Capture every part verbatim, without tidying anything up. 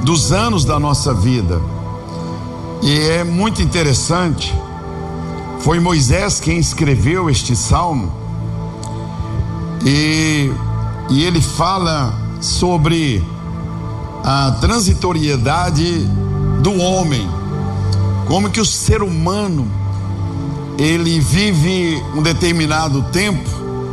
dos anos da nossa vida. E é muito interessante, foi Moisés quem escreveu este salmo, e, e ele fala sobre a transitoriedade do homem, como que o ser humano ele vive um determinado tempo,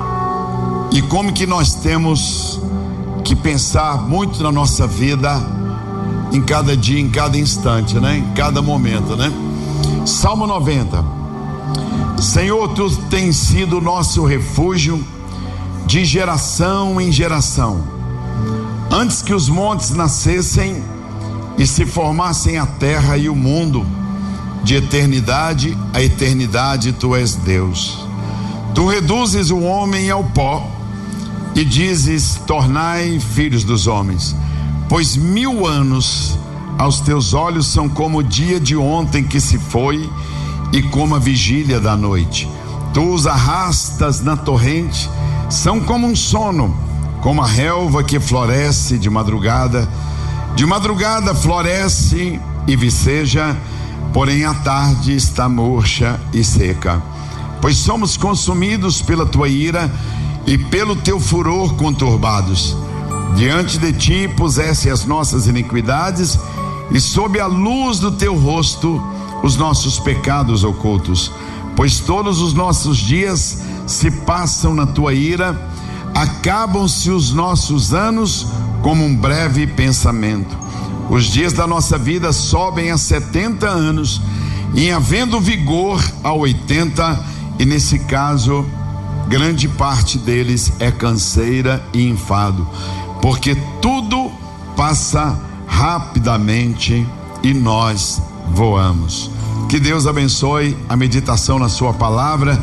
e como que nós temos que pensar muito na nossa vida, em cada dia, em cada instante, né? Em cada momento, né? Salmo noventa. Senhor, tu tens sido o nosso refúgio de geração em geração. Antes que os montes nascessem e se formassem a terra e o mundo, de eternidade a eternidade tu és Deus. Tu reduzes o homem ao pó e dizes: tornai filhos dos homens. Pois mil anos aos teus olhos são como o dia de ontem que se foi, e como a vigília da noite. Tu os arrastas na torrente, são como um sono, como a relva que floresce de madrugada. De madrugada floresce e viceja, porém à tarde está murcha e seca. Pois somos consumidos pela tua ira e pelo teu furor conturbados. Diante de ti puseste as nossas iniquidades, e sob a luz do teu rosto os nossos pecados ocultos. Pois todos os nossos dias se passam na tua ira, acabam-se os nossos anos como um breve pensamento. Os dias da nossa vida sobem a setenta anos, e havendo vigor a oitenta, e nesse caso grande parte deles é canseira e enfado, porque tudo passa rapidamente e nós voamos. Que Deus abençoe a meditação na sua palavra.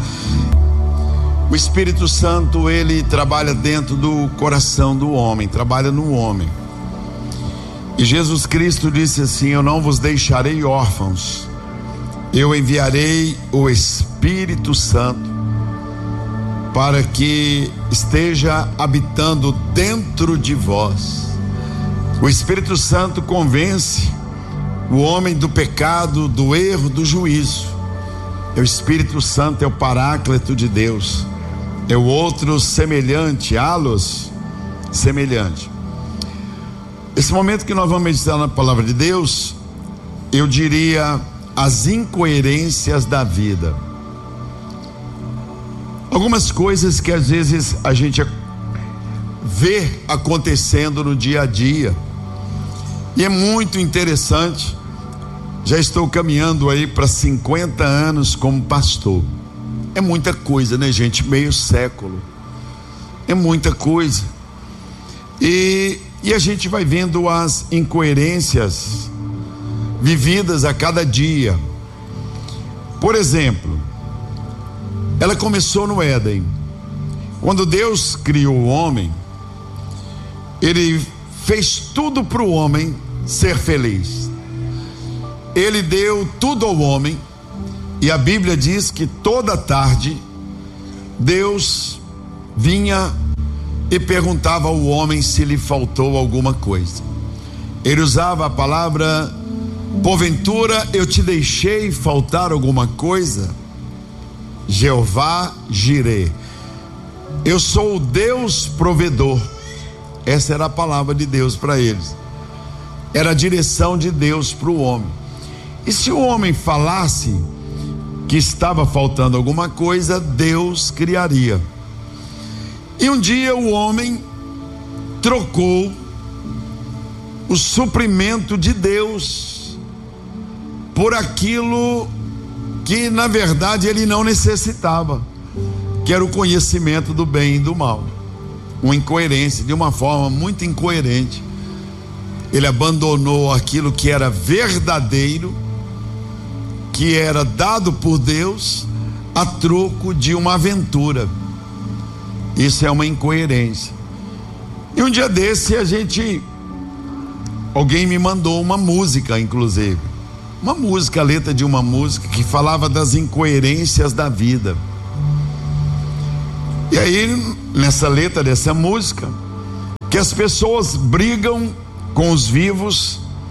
O Espírito Santo, ele trabalha dentro do coração do homem, trabalha no homem. E Jesus Cristo disse assim: eu não vos deixarei órfãos, eu enviarei o Espírito Santo para que esteja habitando dentro de vós. O Espírito Santo convence o homem do pecado, do erro, do juízo. O Espírito Santo é o Paráclito de Deus, é o outro semelhante, halos, semelhante. Esse momento que nós vamos meditar na palavra de Deus, eu diria as incoerências da vida. Algumas coisas que às vezes a gente vê acontecendo no dia a dia, e é muito interessante. Já estou caminhando aí para cinquenta anos como pastor. É muita coisa, né, gente? Meio século. É muita coisa. E, e a gente vai vendo as incoerências vividas a cada dia. Por exemplo, ela começou no Éden. Quando Deus criou o homem, ele fez tudo para o homem ser feliz. Ele deu tudo ao homem, e a Bíblia diz que toda tarde Deus vinha e perguntava ao homem se lhe faltou alguma coisa. Ele usava a palavra: porventura eu te deixei faltar alguma coisa? Jeová Jireh, eu sou o Deus provedor. Essa era a palavra de Deus para eles, era a direção de Deus para o homem. E se o homem falasse que estava faltando alguma coisa, Deus criaria. E um dia o homem trocou o suprimento de Deus por aquilo que na verdade ele não necessitava, que era o conhecimento do bem e do mal. Uma incoerência, de uma forma muito incoerente. Ele abandonou aquilo que era verdadeiro, que era dado por Deus, a troco de uma aventura. Isso é uma incoerência. E um dia desse a gente, alguém me mandou uma música, inclusive, uma música, a letra de uma música que falava das incoerências da vida. E aí, nessa letra dessa música, que as pessoas brigam com os vivos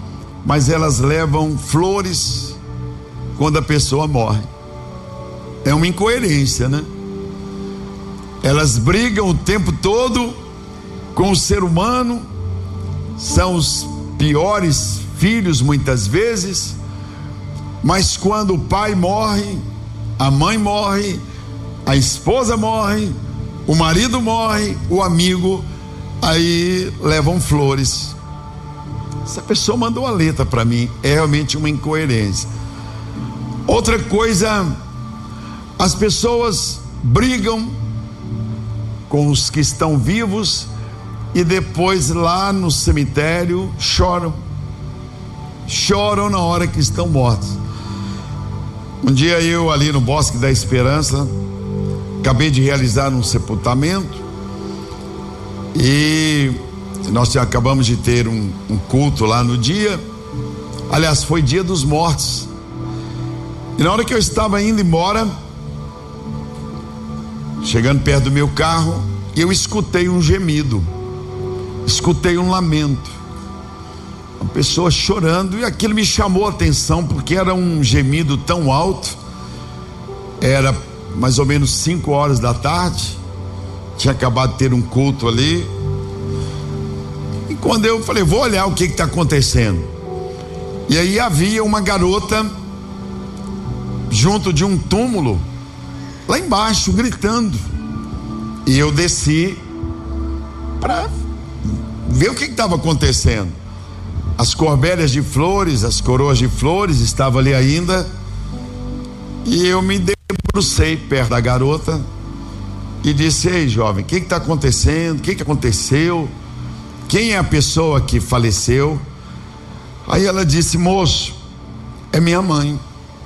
mas elas levam flores quando a pessoa morre. É uma incoerência, né? Elas brigam o tempo todo com o ser humano, são os piores filhos muitas vezes, mas quando o pai morre, a mãe morre, a esposa morre, o marido morre, o amigo, aí levam flores. Essa pessoa mandou a letra para mim, é realmente uma incoerência. Outra coisa, as pessoas brigam com os que estão vivos e depois lá no cemitério choram, choram na hora que estão mortos. Um dia eu ali no Bosque da Esperança, acabei de realizar um sepultamento e nós acabamos de ter um, um culto lá no dia, aliás foi dia dos mortos, e na hora que eu estava indo embora, chegando perto do meu carro, eu escutei um gemido, escutei um lamento, uma pessoa chorando, e aquilo me chamou a atenção, porque era um gemido tão alto, era mais ou menos cinco horas da tarde, tinha acabado de ter um culto ali, e quando eu falei, vou olhar o que está acontecendo, e aí havia uma garota junto de um túmulo lá embaixo gritando, e eu desci para ver o que estava acontecendo. As corbélias de flores, as coroas de flores estavam ali ainda, e eu me debrucei perto da garota e disse, ei jovem, o que está acontecendo? O que, que aconteceu? Quem é a pessoa que faleceu? Aí ela disse, moço, é minha mãe,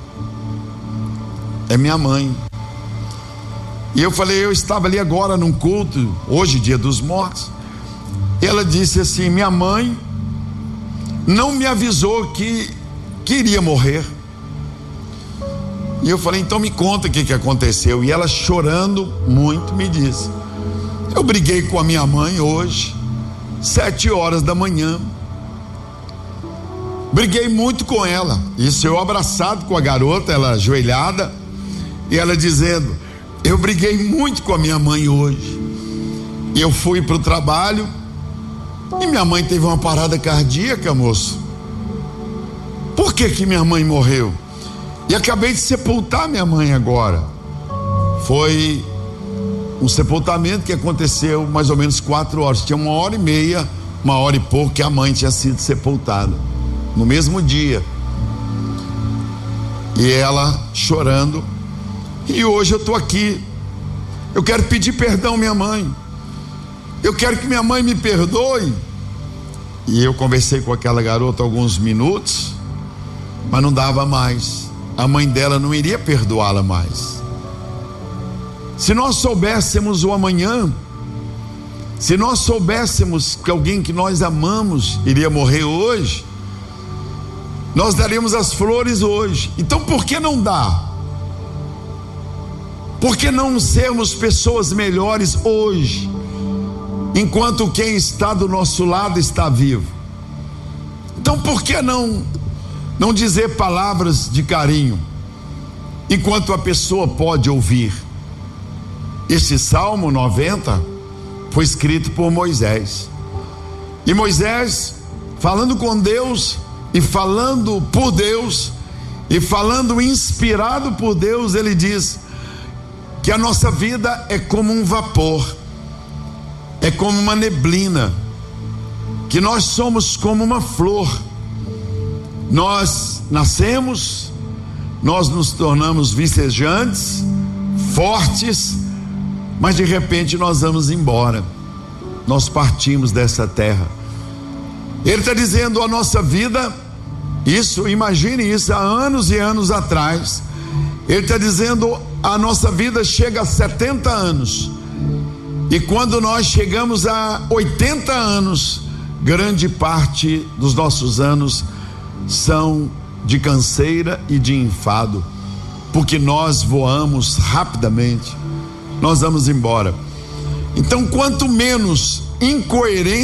é minha mãe. E eu falei, eu estava ali agora num culto, hoje dia dos mortos. E ela disse assim, minha mãe não me avisou que queria morrer. E eu falei, então me conta o que, que aconteceu. E ela chorando muito me disse, eu briguei com a minha mãe hoje, sete horas da manhã, briguei muito com ela. Isso eu abraçado com a garota, ela ajoelhada, e ela dizendo, eu briguei muito com a minha mãe hoje, e eu fui para o trabalho e minha mãe teve uma parada cardíaca, moço. Por que que minha mãe morreu? E acabei de sepultar minha mãe agora. Foi um sepultamento que aconteceu mais ou menos quatro horas. Tinha uma hora e meia, uma hora e pouco que a mãe tinha sido sepultada no mesmo dia. E ela chorando. E hoje eu estou aqui. Eu quero pedir perdão à minha mãe. Eu quero que minha mãe me perdoe. E eu conversei com aquela garota alguns minutos, mas não dava mais. A mãe dela não iria perdoá-la mais. Se nós soubéssemos o amanhã, se nós soubéssemos que alguém que nós amamos iria morrer hoje, nós daríamos as flores hoje. Então por que não dar? Por que não sermos pessoas melhores hoje, enquanto quem está do nosso lado está vivo? Então por que não não dizer palavras de carinho enquanto a pessoa pode ouvir? Este Salmo noventa foi escrito por Moisés, e Moisés, falando com Deus e falando por Deus e falando inspirado por Deus, ele diz que a nossa vida é como um vapor, é como uma neblina, que nós somos como uma flor. Nós nascemos, nós nos tornamos vicejantes, fortes, mas de repente nós vamos embora, nós partimos dessa terra. Ele está dizendo, a nossa vida, isso, imagine isso, há anos e anos atrás, ele está dizendo, a nossa vida chega a setenta anos, e quando nós chegamos a oitenta anos, grande parte dos nossos anos são de canseira e de enfado, porque nós voamos rapidamente, nós vamos embora. Então, quanto menos incoerente